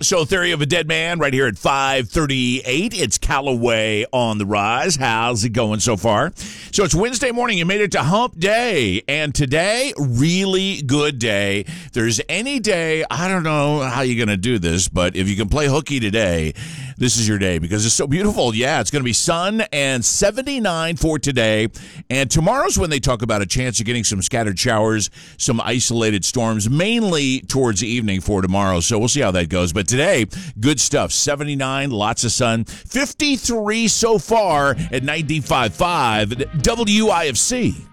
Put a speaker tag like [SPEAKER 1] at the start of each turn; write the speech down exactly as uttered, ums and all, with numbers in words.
[SPEAKER 1] So, Theory of a Dead Man right here at five thirty-eight. It's Callaway on the rise. How's it going so far? So, it's Wednesday morning. You made it to Hump Day. And today, really good day. If there's any day, I don't know how you're going to do this, but if you can play hooky today, this is your day because it's so beautiful. Yeah, it's going to be sun and seventy-nine for today. And tomorrow's when they talk about a chance of getting some scattered showers, some isolated storms, mainly towards the evening for tomorrow. So we'll see how that goes. But today, good stuff. seventy-nine, lots of sun. fifty-three so far at ninety-five point five W I F C.